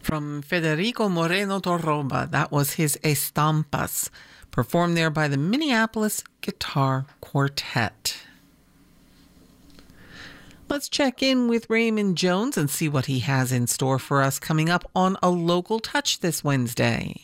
From Federico Moreno Torroba, that was his Estampas, performed there by the Minneapolis Guitar Quartet. Let's check in with Raymond Jones and see what he has in store for us coming up on A Local Touch this Wednesday.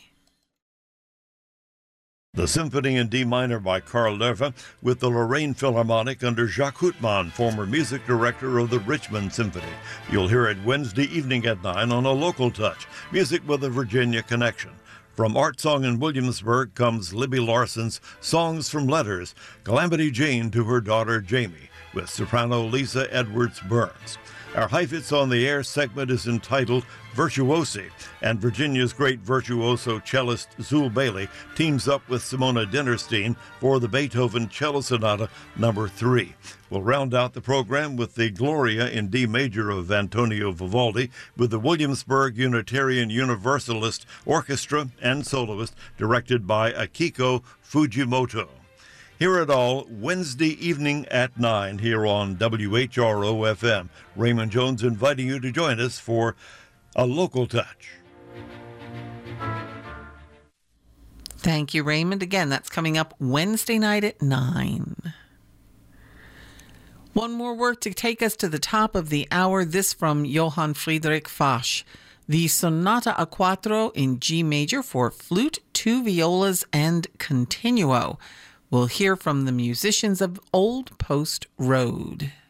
The Symphony in D minor by Carl Lerva with the Lorraine Philharmonic under Jacques Houtman, former music director of the Richmond Symphony. You'll hear it Wednesday evening at 9 on A Local Touch, music with a Virginia connection. From Art Song in Williamsburg comes Libby Larson's Songs from Letters, Calamity Jane to her daughter Jamie, with soprano Lisa Edwards-Burns. Our Heifetz on the Air segment is entitled Virtuosi, and Virginia's great virtuoso cellist Zul Bailey teams up with Simona Dinnerstein for the Beethoven Cello Sonata No. 3. We'll round out the program with the Gloria in D major of Antonio Vivaldi with the Williamsburg Unitarian Universalist Orchestra and soloist directed by Akiko Fujimoto. Hear it all Wednesday evening at 9 here on WHRO-FM. Raymond Jones inviting you to join us for A Local Touch. Thank you, Raymond. Again, that's coming up Wednesday night at 9. One more work to take us to the top of the hour, this from Johann Friedrich Fasch. The Sonata a Quattro in G major for flute, 2 violas, and continuo. We'll hear from the musicians of Old Post Road.